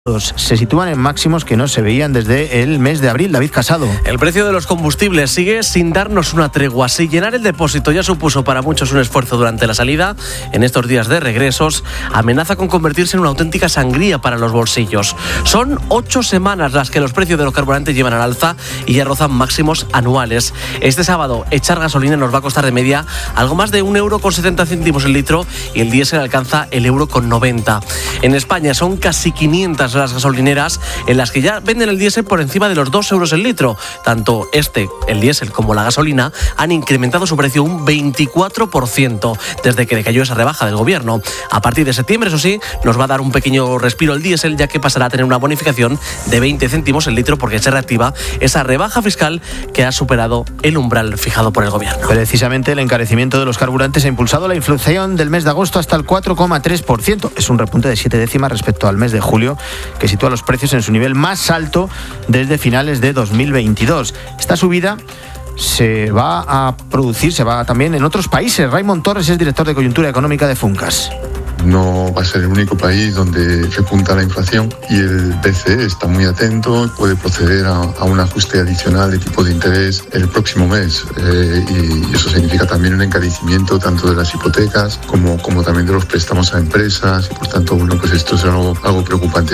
se sitúan en máximos que no se veían desde el mes de abril. David Casado. El precio de los combustibles sigue sin darnos una tregua. Si llenar el depósito ya supuso para muchos un esfuerzo durante la salida, en estos días de regresos amenaza con convertirse en una auténtica sangría para los bolsillos. Son 8 semanas las que los precios de los carburantes llevan al alza y ya rozan máximos anuales. Este sábado echar gasolina nos va a costar de media algo más de 1,70 € el litro y el diésel alcanza el 1,90 €. En España son casi 500 las gasolineras en las que ya venden el diésel por encima de los 2 € el litro. Tanto el diésel como la gasolina han incrementado su precio un 24% desde que le cayó esa rebaja del gobierno. A partir de septiembre, eso sí, nos va a dar un pequeño respiro el diésel, ya que pasará a tener una bonificación de 20 céntimos el litro porque se reactiva esa rebaja fiscal que ha superado el umbral fijado por el gobierno. Precisamente el encarecimiento de los carburantes ha impulsado la inflación del mes de agosto hasta el 4,3%. Es un repunte de 7 décimas respecto al mes de julio, que sitúa los precios en su nivel más alto desde finales de 2022. Esta subida se va a producir, se va también en otros países. Raymond Torres es director de coyuntura económica de Funcas. No va a ser el único país donde repunta la inflación y el BCE está muy atento, puede proceder a un ajuste adicional de tipo de interés el próximo mes y eso significa también un encarecimiento tanto de las hipotecas como también de los préstamos a empresas y por tanto, pues esto es algo preocupante.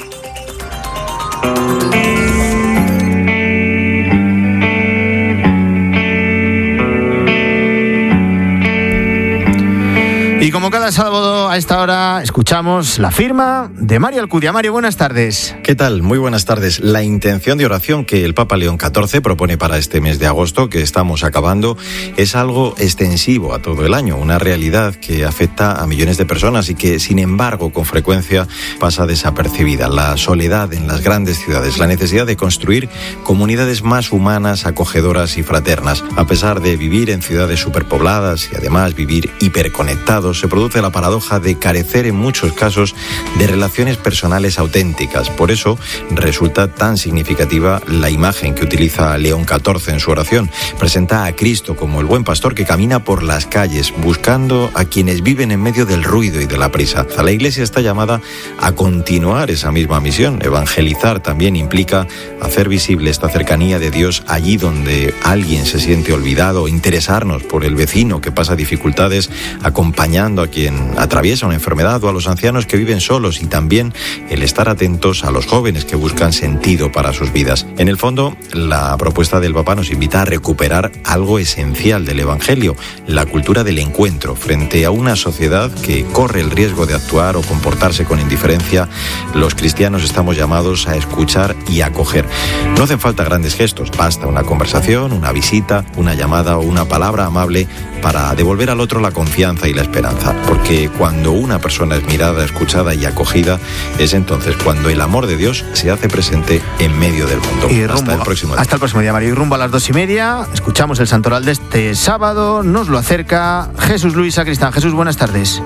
Y como cada sábado a esta hora escuchamos la firma de Mario Alcudia. Mario, buenas tardes. ¿Qué tal? Muy buenas tardes. La intención de oración que el Papa León XIV propone para este mes de agosto, que estamos acabando, es algo extensivo a todo el año, una realidad que afecta a millones de personas y que, sin embargo, con frecuencia pasa desapercibida. La soledad en las grandes ciudades, la necesidad de construir comunidades más humanas, acogedoras y fraternas. A pesar de vivir en ciudades superpobladas y además vivir hiperconectados, se produce la paradoja de carecer en muchos casos de relaciones personales auténticas. Por eso resulta tan significativa la imagen que utiliza León XIV en su oración. Presenta a Cristo como el buen pastor que camina por las calles buscando a quienes viven en medio del ruido y de la prisa. La Iglesia está llamada a continuar esa misma misión. Evangelizar también implica hacer visible esta cercanía de Dios allí donde alguien se siente olvidado, interesarnos por el vecino que pasa dificultades, acompañando a quien atraviesa una enfermedad o a los ancianos que viven solos y también el estar atentos a los jóvenes que buscan sentido para sus vidas. En el fondo, la propuesta del Papa nos invita a recuperar algo esencial del Evangelio, la cultura del encuentro. Frente a una sociedad que corre el riesgo de actuar o comportarse con indiferencia, los cristianos estamos llamados a escuchar y acoger. No hacen falta grandes gestos, basta una conversación, una visita, una llamada o una palabra amable para devolver al otro la confianza y la esperanza. Porque cuando una persona es mirada, escuchada y acogida, es entonces cuando el amor de Dios se hace presente en medio del mundo. Y hasta el próximo día, Mario. Y rumbo a las 2:30, escuchamos el santoral de este sábado. Nos lo acerca Jesús Luis Sacristán. Jesús, buenas tardes.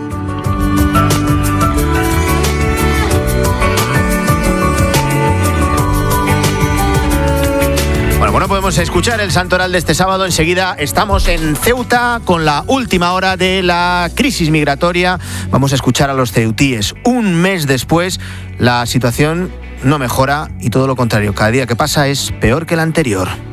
Bueno, podemos escuchar el santoral de este sábado. Enseguida estamos en Ceuta con la última hora de la crisis migratoria. Vamos a escuchar a los ceutíes. Un mes después, la situación no mejora y todo lo contrario. Cada día que pasa es peor que el anterior.